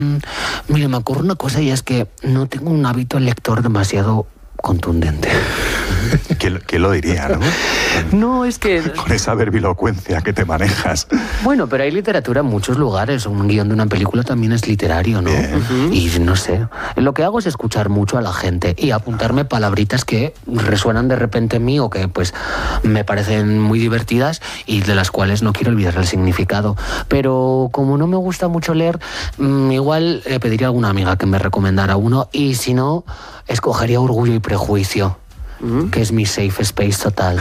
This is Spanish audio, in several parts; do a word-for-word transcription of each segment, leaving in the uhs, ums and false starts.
Mira, me ocurre una cosa y es que no tengo un hábito lector demasiado contundente. ¿Quién, quién lo diría, no? No, es que... Con esa verbilocuencia que te manejas. Bueno, pero hay literatura en muchos lugares. Un guión de una película también es literario, ¿no? Uh-huh. Y no sé. Lo que hago es escuchar mucho a la gente y apuntarme palabritas que resuenan de repente en mí o que pues me parecen muy divertidas y de las cuales no quiero olvidar el significado. Pero como no me gusta mucho leer, igual le pediría a alguna amiga que me recomendara uno y si no, escogería Orgullo y Prejuicio, que es mi safe space total.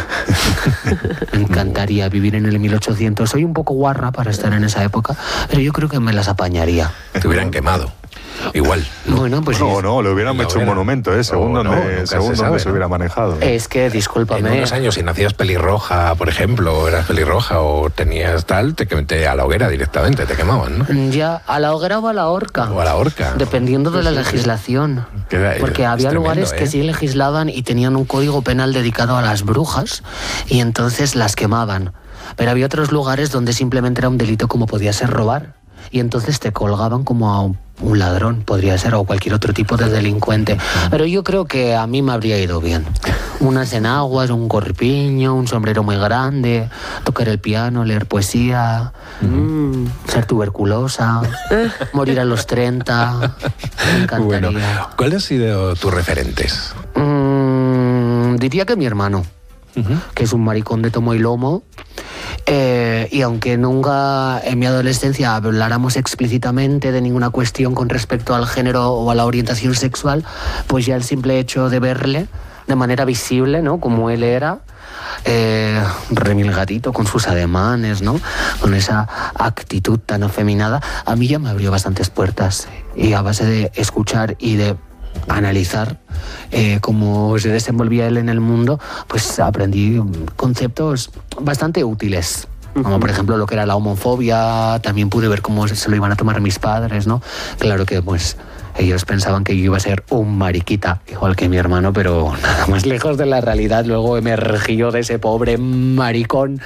Me encantaría vivir en el mil ochocientos. Soy un poco guarra para estar en esa época, pero yo creo que me las apañaría. Te hubieran quemado. Igual. No, bueno, pues no, sí. no, le hubieran hecho hubiera... un monumento, ¿eh? Según no, donde, no, según se, donde se hubiera manejado. Es que, discúlpame. En unos años, si nacías pelirroja, por ejemplo, o eras pelirroja o tenías tal, te, te a la hoguera directamente, te quemaban, ¿no? Ya, a la hoguera o a la horca. O a la horca. Dependiendo de la legislación. Queda, Porque había tremendo, lugares ¿eh? que sí legislaban y tenían un código penal dedicado a las brujas y entonces las quemaban. Pero había otros lugares donde simplemente era un delito como podía ser robar. Y entonces te colgaban como a un ladrón, podría ser, o cualquier otro tipo de delincuente. Pero yo creo que a mí me habría ido bien. Unas enaguas, un corpiño, un sombrero muy grande, tocar el piano, leer poesía, mm. ser tuberculosa, morir a los treinta. Me encantaría. Bueno, ¿cuáles han sido tus referentes? Mm, diría que mi hermano, uh-huh. que es un maricón de tomo y lomo. Eh, y aunque nunca en mi adolescencia habláramos explícitamente de ninguna cuestión con respecto al género o a la orientación sexual, pues ya el simple hecho de verle de manera visible, ¿no? Como él era, eh, remilgadito con sus ademanes, ¿no? Con esa actitud tan afeminada, a mí ya me abrió bastantes puertas. Y a base de escuchar y de analizar eh, cómo se desenvolvía él en el mundo, pues aprendí conceptos bastante útiles. Como por ejemplo lo que era la homofobia, también pude ver cómo se lo iban a tomar mis padres, ¿no? Claro que pues ellos pensaban que yo iba a ser un mariquita, igual que mi hermano, pero nada más lejos de la realidad. Luego emergió de ese pobre maricón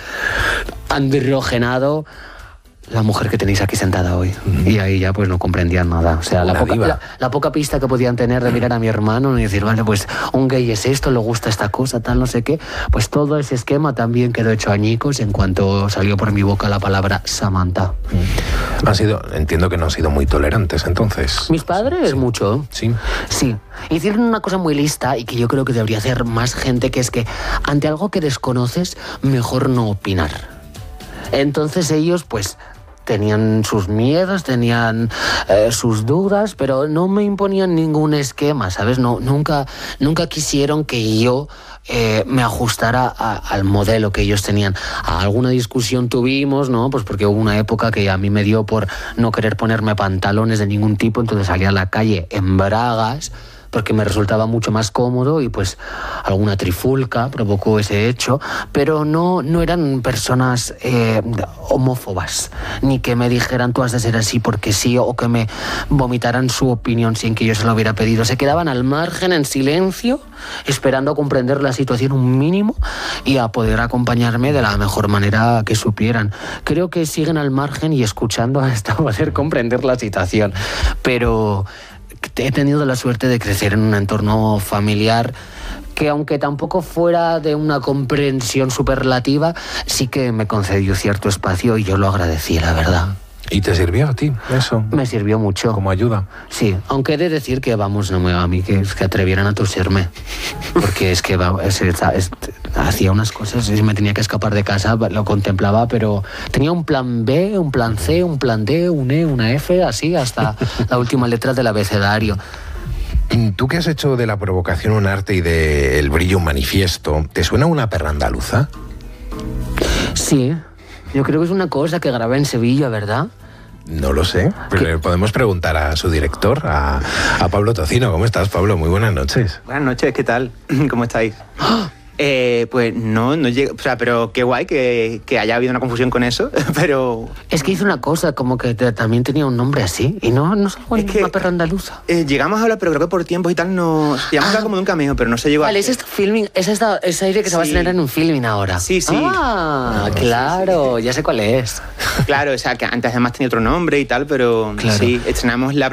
androgenado la mujer que tenéis aquí sentada hoy. Uh-huh. Y ahí ya pues no comprendían nada. O sea, la poca, la, la poca pista que podían tener de mirar a mi hermano y decir, vale, pues un gay es esto, le gusta esta cosa, tal, no sé qué. Pues todo ese esquema también quedó hecho añicos en cuanto salió por mi boca la palabra Samantha. Uh-huh. Han sido, entiendo que no han sido muy tolerantes entonces. Mis padres, sí. mucho. Sí. Sí. Hicieron una cosa muy lista y que yo creo que debería hacer más gente, que es que ante algo que desconoces, mejor no opinar. Entonces ellos, pues, tenían sus miedos, tenían eh, sus dudas, pero no me imponían ningún esquema, ¿sabes? No, nunca, nunca quisieron que yo eh, me ajustara a, al modelo que ellos tenían. A alguna discusión tuvimos, ¿no? Pues porque hubo una época que a mí me dio por no querer ponerme pantalones de ningún tipo, entonces salía a la calle en bragas, porque me resultaba mucho más cómodo y pues alguna trifulca provocó ese hecho, pero no, no eran personas eh, homófobas, ni que me dijeran tú has de ser así porque sí, o que me vomitaran su opinión sin que yo se lo hubiera pedido. Se quedaban al margen en silencio, esperando a comprender la situación un mínimo y a poder acompañarme de la mejor manera que supieran. Creo que siguen al margen y escuchando hasta poder comprender la situación, pero he tenido la suerte de crecer en un entorno familiar que, aunque tampoco fuera de una comprensión superlativa, sí que me concedió cierto espacio y yo lo agradecí, la verdad. ¿Y te sirvió a ti eso? Me sirvió mucho. ¿Como ayuda? Sí, aunque he de decir que, vamos, no me va a mí que, que atrevieran a toserme, porque es que va, es, es, es, hacía unas cosas, y me tenía que escapar de casa, lo contemplaba, pero tenía un plan B, un plan C, un plan D, un E, una F, así hasta la última letra del abecedario. Tú que has hecho de la provocación un arte y del brillo un manifiesto, ¿te suena una perra andaluza? Sí. Yo creo que es una cosa que grabé en Sevilla, ¿verdad? No lo sé, pero le podemos preguntar a su director, a, a Pablo Tocino. ¿Cómo estás, Pablo? Muy buenas noches. Buenas noches, ¿qué tal? ¿Cómo estáis? ¡Oh! Eh, pues no, no llega, o sea, pero qué guay que, que haya habido una confusión con eso, pero... Es que hizo una cosa, como que te, también tenía un nombre así, y no, no salgo en una perra andaluza. Eh, llegamos a hablar, pero creo que por tiempos y tal no... Llegamos ah, a hablar como de un cameo, pero no se llegó vale, a... Vale, es este filming, es esta, esa idea que sí. se va a estrenar en un filming ahora. Sí, sí. Ah, no, claro, sí, sí. ya sé cuál es. Claro, o sea, que antes además tenía otro nombre y tal, pero claro. sí, estrenamos la